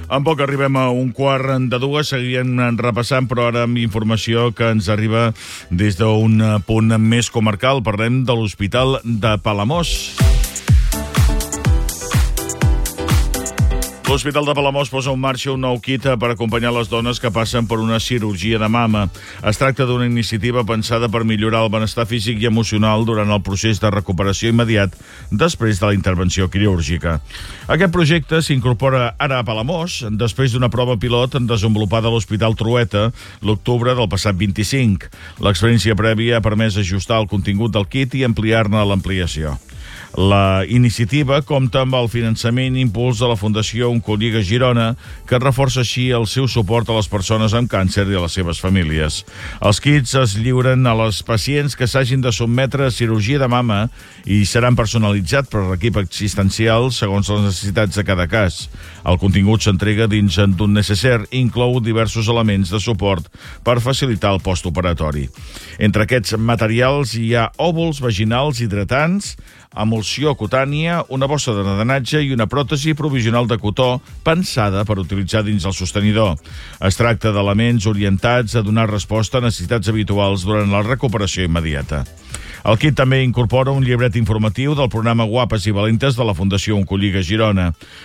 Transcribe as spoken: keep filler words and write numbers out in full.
En poc arribem a un quart de dues, seguirem repassant, però ara amb informació que ens arriba des d'un punt més comarcal. Parlem de l'Hospital de Palamós. L'Hospital de Palamós posa en marxa un nou kit per acompanyar les dones que passen per una cirurgia de mama. Es tracta d'una iniciativa pensada per millorar el benestar físic i emocional durant el procés de recuperació immediat després de la intervenció quirúrgica. Aquest projecte s'incorpora ara a Palamós després d'una prova pilot desenvolupada a l'Hospital Trueta l'octubre del passat vint-i-cinc. L'experiència prèvia ha permès ajustar el contingut del kit i ampliar-ne l'ampliació. La iniciativa compta amb el finançament i impuls de la Fundació Oncoliga Girona, que reforça així el seu suport a les persones amb càncer i a les seves famílies. Els kits es lliuren a les pacients que s'hagin de sotmetre a cirurgia de mama i seran personalitzats per l'equip assistencial segons les necessitats de cada cas. El contingut s'entrega dins d'un necessaire i inclou diversos elements de suport per facilitar el postoperatori. Entre aquests materials hi ha òvuls vaginals hidratants, emulsió cutània, una bossa de drenatge i una pròtesi provisional de cotó pensada per utilitzar dins el sostenidor. Es tracta d'elements orientats a donar resposta a necessitats habituals durant la recuperació immediata. El kit també incorpora un llibret informatiu del programa Guapes i Valentes de la Fundació Oncoliga Girona.